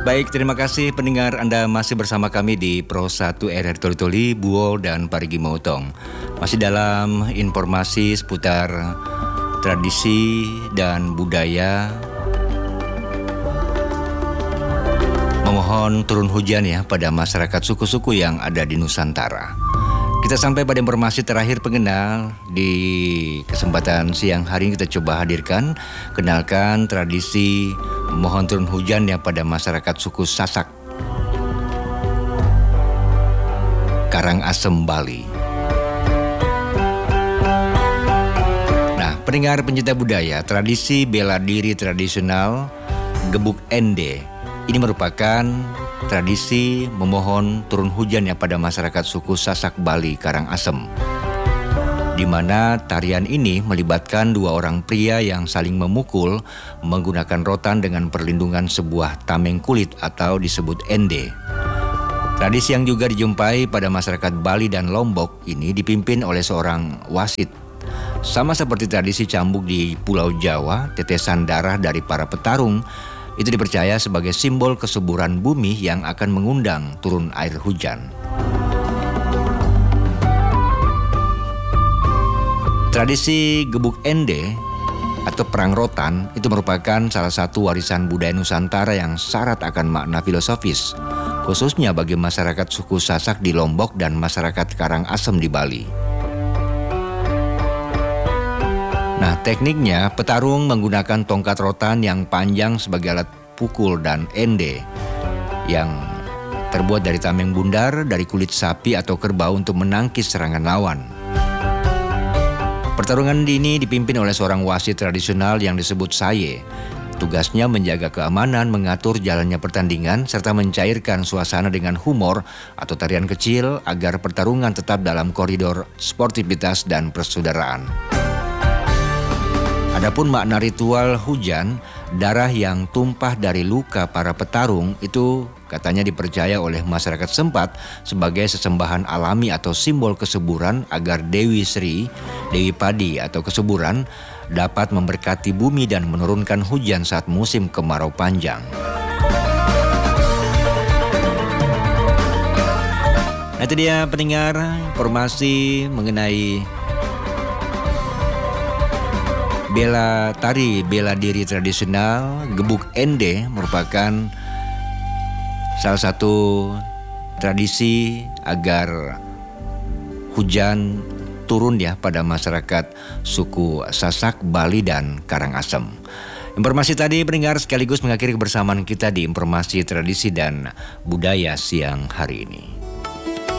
Baik, terima kasih pendengar Anda masih bersama kami di Pro 1 RR Toli-Toli, Buol dan Parigi Motong. Masih dalam informasi seputar tradisi dan budaya memohon turun hujan ya pada masyarakat suku-suku yang ada di Nusantara. Kita sampai pada informasi terakhir pengenal di kesempatan siang hari ini. Kita coba hadirkan, kenalkan tradisi memohon turun hujan ya pada masyarakat suku Sasak Karangasem, Bali. Nah, pendengar pencinta budaya, tradisi bela diri tradisional Gebuk Ende ini merupakan tradisi memohon turun hujan ya pada masyarakat suku Sasak Bali Karangasem, di mana tarian ini melibatkan dua orang pria yang saling memukul menggunakan rotan dengan perlindungan sebuah tameng kulit atau disebut ende. Tradisi yang juga dijumpai pada masyarakat Bali dan Lombok ini dipimpin oleh seorang wasit. Sama seperti tradisi cambuk di Pulau Jawa, tetesan darah dari para petarung itu dipercaya sebagai simbol kesuburan bumi yang akan mengundang turun air hujan. Tradisi Gebuk Ende atau perang rotan itu merupakan salah satu warisan budaya Nusantara yang syarat akan makna filosofis, khususnya bagi masyarakat suku Sasak di Lombok dan masyarakat Karangasem di Bali. Nah, tekniknya petarung menggunakan tongkat rotan yang panjang sebagai alat pukul dan ende yang terbuat dari tameng bundar dari kulit sapi atau kerbau untuk menangkis serangan lawan. Pertarungan ini dipimpin oleh seorang wasit tradisional yang disebut saye. Tugasnya menjaga keamanan, mengatur jalannya pertandingan, serta mencairkan suasana dengan humor atau tarian kecil agar pertarungan tetap dalam koridor sportivitas dan persaudaraan. Adapun makna ritual hujan, darah yang tumpah dari luka para petarung itu katanya dipercaya oleh masyarakat setempat sebagai sesembahan alami atau simbol kesuburan agar Dewi Sri, Dewi Padi atau kesuburan dapat memberkati bumi dan menurunkan hujan saat musim kemarau panjang. Nah, itu dia pendengar informasi mengenai bela diri tradisional Gebuk Ende merupakan salah satu tradisi agar hujan turun ya pada masyarakat suku Sasak, Bali dan Karangasem. Informasi tadi pendengar sekaligus mengakhiri kebersamaan kita di informasi tradisi dan budaya siang hari ini.